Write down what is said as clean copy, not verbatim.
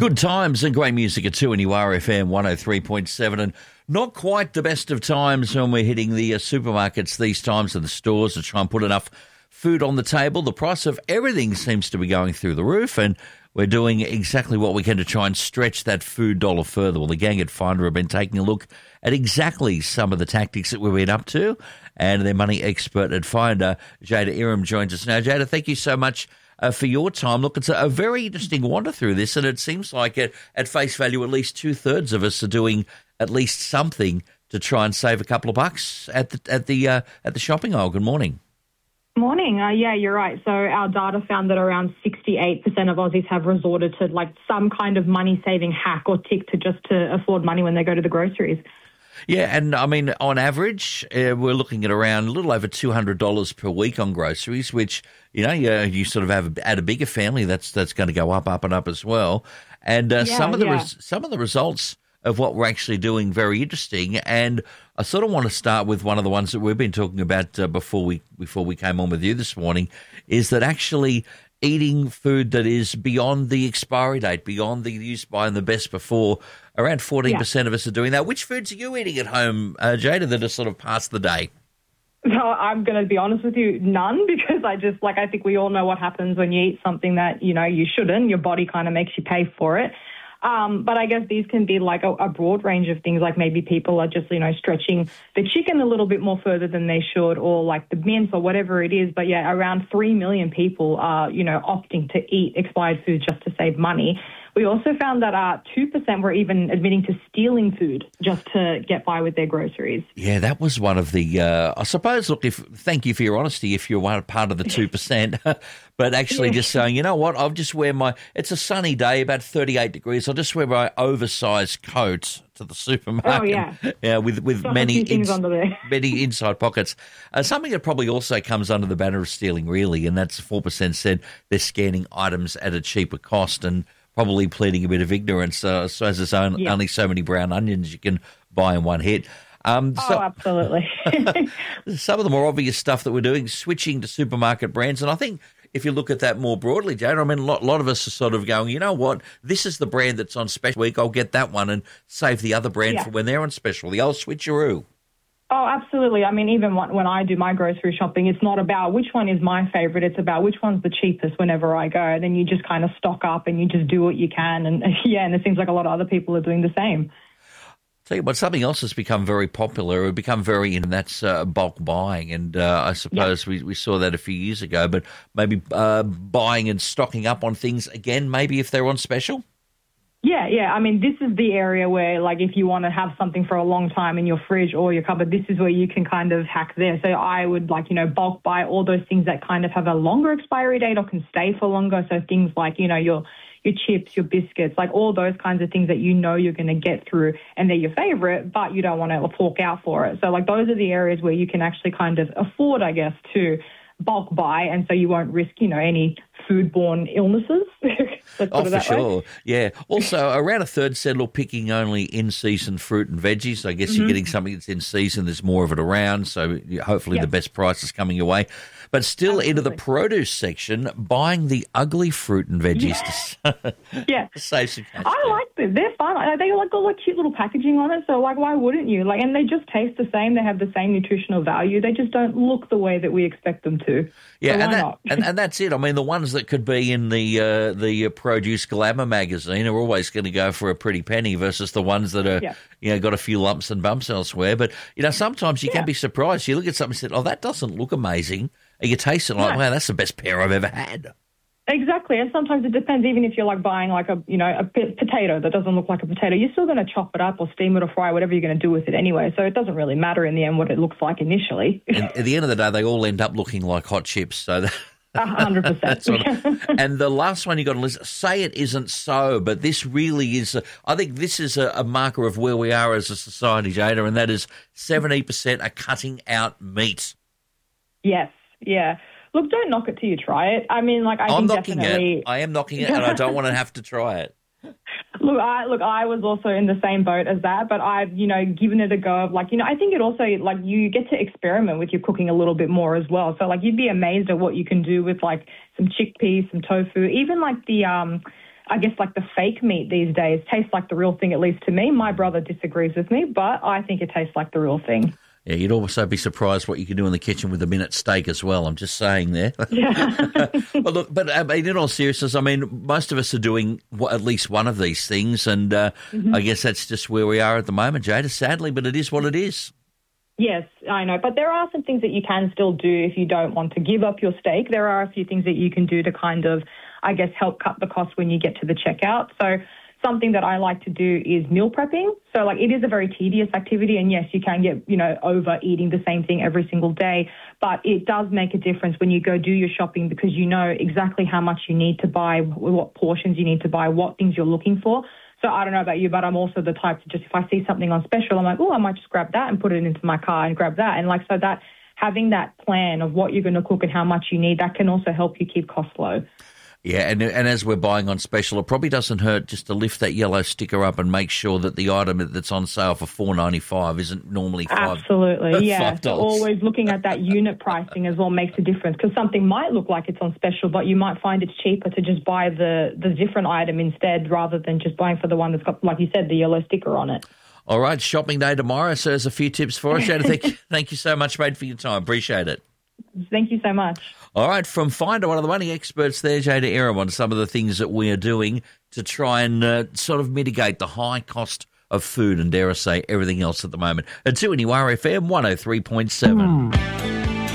Good times and great music at 2 and you are FM 103.7 and not quite the best of times when we're hitting the supermarkets these times and the stores to try and put enough food on the table. The price of everything seems to be going through the roof and we're doing exactly what we can to try and stretch that food dollar further. Well, the gang at Finder have been taking a look at exactly some of the tactics that we've been up to, and their money expert at Finder, Jada Iram, joins us now. Jada, thank you so much for your time. Look, it's a very interesting wander through this, and it seems like at face value, at least 2/3 of us are doing at least something to try and save a couple of bucks at the shopping aisle. Good morning. Morning. Yeah, you're right. So our data found that around 68% of Aussies have resorted to like some kind of money-saving hack or tick to afford money when they go to the groceries. Yeah, and I mean, on average, we're looking at around a little over $200 per week on groceries, which, you sort of have at a bigger family, that's going to go up and up as well. And some of the results of what we're actually doing very interesting. And I sort of want to start with one of the ones that we've been talking about before we came on with you this morning, is that actually eating food that is beyond the expiry date, beyond the use by and the best before. Around 14% of us are doing that. Which foods are you eating at home, Jada, that are sort of past the day? No, I'm going to be honest with you, none, because I think we all know what happens when you eat something that, you shouldn't. Your body kind of makes you pay for it. But I guess these can be like a broad range of things, like maybe people are just, stretching the chicken a little bit more further than they should, or like the mince or whatever it is. But yeah, around 3 million people are, opting to eat expired foods just to save money. We also found that 2% were even admitting to stealing food just to get by with their groceries. Yeah, that was one of the, I suppose, look, thank you for your honesty if you're one part of the 2%, but actually just saying, you know what, I'll just wear it's a sunny day, about 38 degrees, I'll just wear my oversized coat to the supermarket. Oh, yeah. Yeah, with many inside pockets. Something that probably also comes under the banner of stealing, really, and that's 4% said they're scanning items at a cheaper cost and probably pleading a bit of ignorance. So there's only so many brown onions you can buy in one hit. Absolutely. Some of the more obvious stuff that we're doing, switching to supermarket brands. And I think if you look at that more broadly, Jada, I mean, a lot of us are sort of going, you know what, this is the brand that's on special week. I'll get that one and save the other brand for when they're on special, the old switcheroo. Oh, absolutely. I mean, even when I do my grocery shopping, it's not about which one is my favorite. It's about which one's the cheapest whenever I go. Then you just kind of stock up and you just do what you can. And and it seems like a lot of other people are doing the same. Tell you what, something else has become very popular, it's become very, and that's bulk buying. And I suppose we saw that a few years ago, but maybe buying and stocking up on things again, maybe if they're on special? Yeah. I mean, this is the area where, like, if you want to have something for a long time in your fridge or your cupboard, this is where you can kind of hack there. So I would, bulk buy all those things that kind of have a longer expiry date or can stay for longer. So things like, your chips, your biscuits, like all those kinds of things that you're going to get through and they're your favorite, but you don't want to fork out for it. So, those are the areas where you can actually kind of afford, I guess, to bulk buy, and so you won't risk, any foodborne illnesses. For sure. Yeah. Also, around a third said, look, picking only in-season fruit and veggies. I guess you're getting something that's in season. There's more of it around, so hopefully the best price is coming your way. But still into the produce section, buying the ugly fruit and veggies to save some cash. I like them. They're fun. They got all cute little packaging on it, so why wouldn't you? And they just taste the same. They have the same nutritional value. They just don't look the way that we expect them to. Yeah, so and that's it. I mean, the ones that could be in the Produce Glamour magazine are always going to go for a pretty penny versus the ones that are got a few lumps and bumps elsewhere. But sometimes you can be surprised. You look at something and say, "Oh, that doesn't look amazing." And you taste it wow, that's the best pear I've ever had. Exactly, and sometimes it depends. Even if you're buying a potato that doesn't look like a potato, you're still going to chop it up or steam it or fry whatever you're going to do with it anyway. So it doesn't really matter in the end what it looks like initially. And at the end of the day, they all end up looking like hot chips. So 100%. And the last one you got to listen. Say it isn't so, but this really is. I think this is a marker of where we are as a society, Jada, and that is 70% are cutting out meat. Yes. Yeah. Look, don't knock it till you try it. I mean, I am think knocking definitely... it. I am knocking it, and I don't want to have to try it. Look, I was also in the same boat as that, but I've, given it a go of I think it also, you get to experiment with your cooking a little bit more as well. So, you'd be amazed at what you can do with, some chickpeas, some tofu, even the I guess, like the fake meat these days tastes like the real thing, at least to me. My brother disagrees with me, but I think it tastes like the real thing. Yeah, you'd also be surprised what you can do in the kitchen with a minute steak as well. I'm just saying there. Yeah. Well, look, but in all seriousness, I mean, most of us are doing at least one of these things, and I guess that's just where we are at the moment, Jada, sadly, but it is what it is. Yes, I know. But there are some things that you can still do if you don't want to give up your steak. There are a few things that you can do to kind of, I guess, help cut the cost when you get to the checkout. So something that I like to do is meal prepping. So, like, it is a very tedious activity, and yes, you can get, overeating the same thing every single day, but it does make a difference when you go do your shopping because you know exactly how much you need to buy, what portions you need to buy, what things you're looking for. So I don't know about you, but I'm also the type to just, if I see something on special, I'm like, oh, I might just grab that and put it into my car and grab that. And like, so that having that plan of what you're going to cook and how much you need, that can also help you keep costs low. Yeah, and as we're buying on special, it probably doesn't hurt just to lift that yellow sticker up and make sure that the item that's on sale for $4.95 isn't normally $5. Absolutely, yeah. $5. So always looking at that unit pricing as well makes a difference because something might look like it's on special, but you might find it's cheaper to just buy the different item instead rather than just buying for the one that's got, like you said, the yellow sticker on it. All right, shopping day tomorrow, so there's a few tips for us. Jada, thank you so much, mate, for your time. Appreciate it. Thank you so much. All right, from Finder, one of the money experts there, Jada Erem, on some of the things that we are doing to try and sort of mitigate the high cost of food and, dare I say, everything else at the moment. At 2NUR FM 103.7.